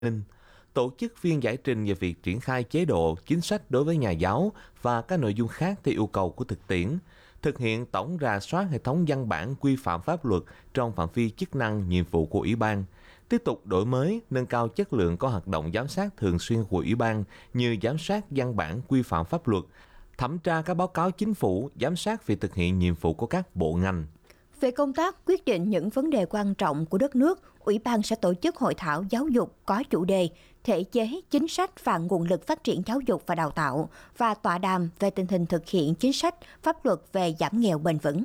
Ninh tổ chức phiên giải trình về việc triển khai chế độ, chính sách đối với nhà giáo và các nội dung khác theo yêu cầu của thực tiễn, thực hiện tổng rà soát hệ thống văn bản quy phạm pháp luật trong phạm vi chức năng, nhiệm vụ của Ủy ban, tiếp tục đổi mới, nâng cao chất lượng các hoạt động giám sát thường xuyên của Ủy ban như giám sát văn bản quy phạm pháp luật, thẩm tra các báo cáo chính phủ, giám sát việc thực hiện nhiệm vụ của các bộ ngành. Về công tác quyết định những vấn đề quan trọng của đất nước, Ủy ban sẽ tổ chức hội thảo giáo dục có chủ đề thể chế, chính sách và nguồn lực phát triển giáo dục và đào tạo và tọa đàm về tình hình thực hiện chính sách pháp luật về giảm nghèo bền vững.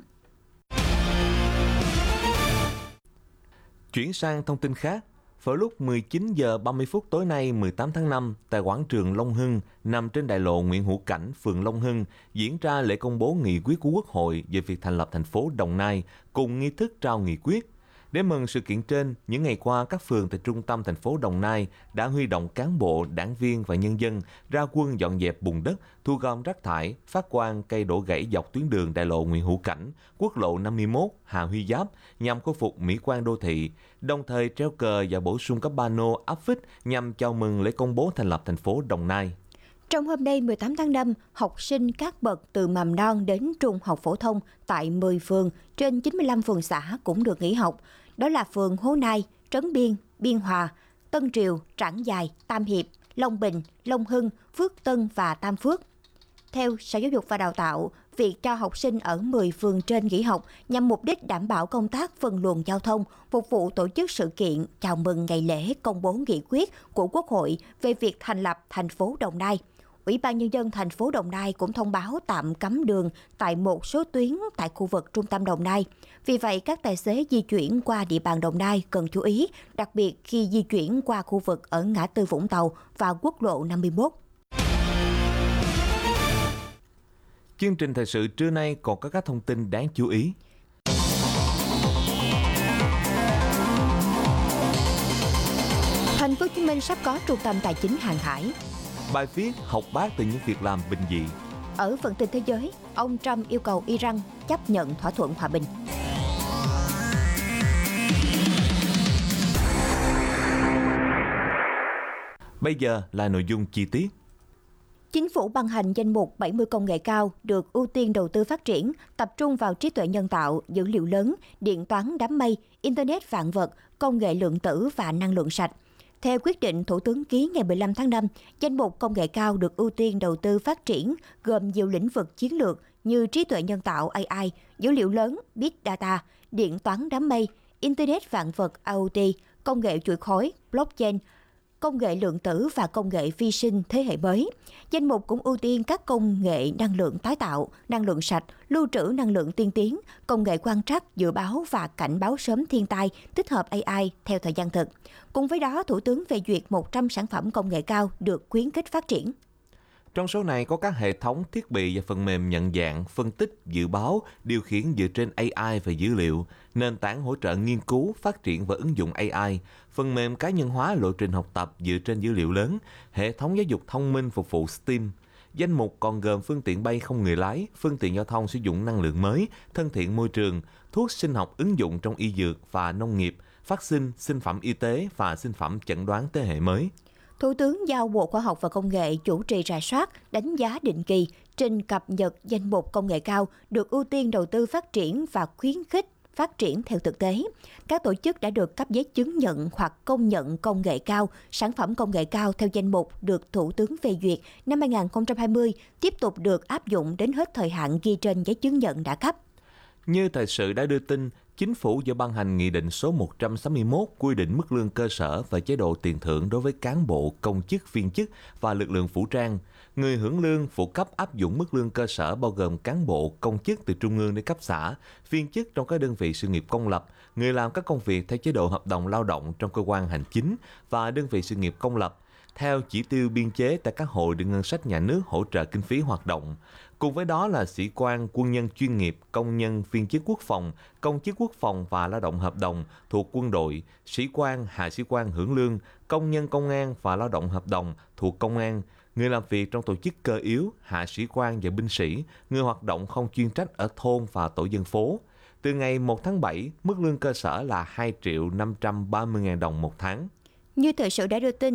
Chuyển sang thông tin khác, vào lúc 19 giờ 30 phút tối nay 18 tháng 5 tại quảng trường Long Hưng nằm trên đại lộ Nguyễn Hữu Cảnh, phường Long Hưng diễn ra lễ công bố nghị quyết của Quốc hội về việc thành lập thành phố Đồng Nai cùng nghi thức trao nghị quyết. Để mừng sự kiện trên, những ngày qua các phường tại trung tâm thành phố Đồng Nai đã huy động cán bộ, đảng viên và nhân dân ra quân dọn dẹp bùn đất, thu gom rác thải, phát quang cây đổ gãy dọc tuyến đường đại lộ Nguyễn Hữu Cảnh, quốc lộ 51, Hà Huy Giáp nhằm khôi phục mỹ quan đô thị, đồng thời treo cờ và bổ sung các pano áp phích nhằm chào mừng lễ công bố thành lập thành phố Đồng Nai. Trong hôm nay 18 tháng 5, học sinh các bậc từ mầm non đến trung học phổ thông tại 10 phường trên 95 phường xã cũng được nghỉ học. Đó là phường Hố Nai, Trấn Biên, Biên Hòa, Tân Triều, Trảng Giài, Tam Hiệp, Long Bình, Long Hưng, Phước Tân và Tam Phước. Theo Sở Giáo dục và Đào tạo, việc cho học sinh ở 10 phường trên nghỉ học nhằm mục đích đảm bảo công tác phân luồng giao thông, phục vụ tổ chức sự kiện chào mừng ngày lễ công bố nghị quyết của Quốc hội về việc thành lập thành phố Đồng Nai. Ủy ban Nhân dân thành phố Đồng Nai cũng thông báo tạm cấm đường tại một số tuyến tại khu vực trung tâm Đồng Nai. Vì vậy, các tài xế di chuyển qua địa bàn Đồng Nai cần chú ý, đặc biệt khi di chuyển qua khu vực ở ngã tư Vũng Tàu và quốc lộ 51. Chương trình thời sự trưa nay còn có các thông tin đáng chú ý. Thành phố Hồ Chí Minh sắp có trung tâm tài chính hàng hải. Bài viết học bát từ những việc làm bình dị. Ở phần tin thế giới, ông Trump yêu cầu Iran chấp nhận thỏa thuận hòa bình. Bây giờ là nội dung chi tiết. Chính phủ ban hành danh mục 70 công nghệ cao được ưu tiên đầu tư phát triển, tập trung vào trí tuệ nhân tạo, dữ liệu lớn, điện toán đám mây, Internet vạn vật, công nghệ lượng tử và năng lượng sạch. Theo quyết định Thủ tướng ký ngày 15 tháng 5, danh mục công nghệ cao được ưu tiên đầu tư phát triển gồm nhiều lĩnh vực chiến lược như trí tuệ nhân tạo AI, dữ liệu lớn Big Data, điện toán đám mây, Internet vạn vật IoT, công nghệ chuỗi khối, blockchain, công nghệ lượng tử và công nghệ vi sinh thế hệ mới. Danh mục cũng ưu tiên các công nghệ năng lượng tái tạo, năng lượng sạch, lưu trữ năng lượng tiên tiến, công nghệ quan trắc, dự báo và cảnh báo sớm thiên tai, tích hợp AI theo thời gian thực. Cùng với đó, Thủ tướng phê duyệt 100 sản phẩm công nghệ cao được khuyến khích phát triển. Trong số này có các hệ thống, thiết bị và phần mềm nhận dạng, phân tích, dự báo, điều khiển dựa trên AI và dữ liệu, nền tảng hỗ trợ nghiên cứu, phát triển và ứng dụng AI, phần mềm cá nhân hóa lộ trình học tập dựa trên dữ liệu lớn, hệ thống giáo dục thông minh phục vụ STEAM. Danh mục còn gồm phương tiện bay không người lái, phương tiện giao thông sử dụng năng lượng mới, thân thiện môi trường, thuốc sinh học ứng dụng trong y dược và nông nghiệp, vaccine, sinh phẩm y tế và sinh phẩm chẩn đoán thế hệ mới. Thủ tướng giao Bộ Khoa học và Công nghệ chủ trì rà soát, đánh giá định kỳ, trình cập nhật danh mục công nghệ cao được ưu tiên đầu tư phát triển và khuyến khích phát triển theo thực tế. Các tổ chức đã được cấp giấy chứng nhận hoặc công nhận công nghệ cao, sản phẩm công nghệ cao theo danh mục được Thủ tướng phê duyệt năm 2020 tiếp tục được áp dụng đến hết thời hạn ghi trên giấy chứng nhận đã cấp. Như thời sự đã đưa tin, Chính phủ vừa ban hành Nghị định số 161 quy định mức lương cơ sở và chế độ tiền thưởng đối với cán bộ, công chức, viên chức và lực lượng vũ trang. Người hưởng lương phụ cấp áp dụng mức lương cơ sở bao gồm cán bộ, công chức từ trung ương đến cấp xã, viên chức trong các đơn vị sự nghiệp công lập, người làm các công việc theo chế độ hợp đồng lao động trong cơ quan hành chính và đơn vị sự nghiệp công lập, theo chỉ tiêu biên chế tại các hội được ngân sách nhà nước hỗ trợ kinh phí hoạt động. Cùng với đó là sĩ quan, quân nhân chuyên nghiệp, công nhân, viên chức quốc phòng, công chức quốc phòng và lao động hợp đồng thuộc quân đội, sĩ quan, hạ sĩ quan hưởng lương, công nhân công an và lao động hợp đồng thuộc công an, người làm việc trong tổ chức cơ yếu, hạ sĩ quan và binh sĩ, người hoạt động không chuyên trách ở thôn và tổ dân phố. Từ ngày 1 tháng 7, mức lương cơ sở là 2.530.000 đồng một tháng. Như thời sự đã đưa tin,